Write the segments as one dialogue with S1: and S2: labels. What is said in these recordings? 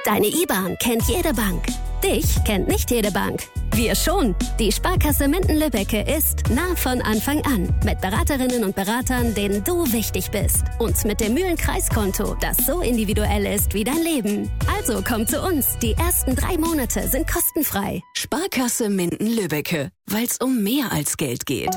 S1: Deine IBAN kennt jede Bank. Dich kennt nicht jede Bank. Wir schon. Die Sparkasse Minden-Lübbecke ist nah von Anfang an. Mit Beraterinnen und Beratern, denen du wichtig bist. Und mit dem Mühlen-Kreiskonto, das so individuell ist wie dein Leben. Also komm zu uns. Die ersten 3 Monate sind kostenfrei.
S2: Sparkasse Minden-Lübbecke. Weil's um mehr als Geld geht.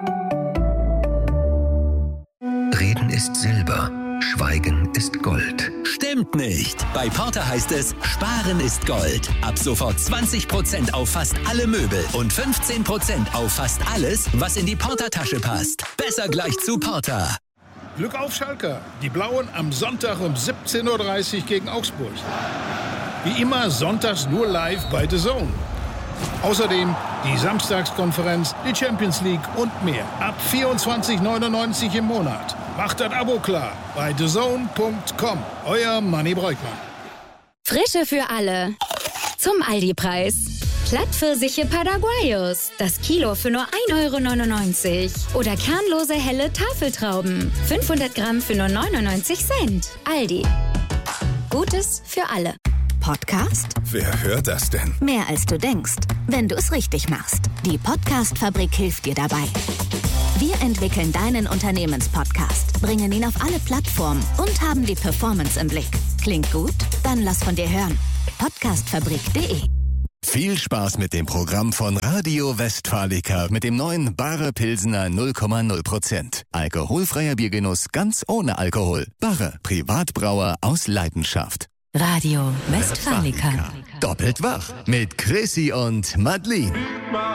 S3: Reden ist Silber. Schweigen ist Gold.
S4: Stimmt nicht. Bei Porter heißt es, Sparen ist Gold. Ab sofort 20% auf fast alle Möbel und 15% auf fast alles, was in die Porter-Tasche passt. Besser gleich zu Porter.
S5: Glück auf Schalke. Die Blauen am Sonntag um 17:30 Uhr gegen Augsburg. Wie immer sonntags nur live bei The Zone. Außerdem die Samstagskonferenz, die Champions League und mehr. Ab 24,99 € im Monat. Macht das Abo klar bei thezone.com. Euer Manni Breukmann.
S6: Frische für alle. Zum Aldi-Preis. Plattpfirsiche Paraguayos. Das Kilo für nur 1,99 €. Oder kernlose helle Tafeltrauben. 500 Gramm für nur 99 Cent. Aldi. Gutes für alle.
S7: Podcast?
S8: Wer hört das denn?
S7: Mehr als du denkst, wenn du es richtig machst. Die Podcast-Fabrik hilft dir dabei. Wir entwickeln deinen Unternehmenspodcast, bringen ihn auf alle Plattformen und haben die Performance im Blick. Klingt gut? Dann lass von dir hören. Podcastfabrik.de.
S9: Viel Spaß mit dem Programm von Radio Westfalica mit dem neuen Barre Pilsener 0,0%. Alkoholfreier Biergenuss ganz ohne Alkohol. Barre, Privatbrauer aus Leidenschaft.
S2: Radio Westfalica.
S9: Doppelt wach mit Chrissy und Madeleine.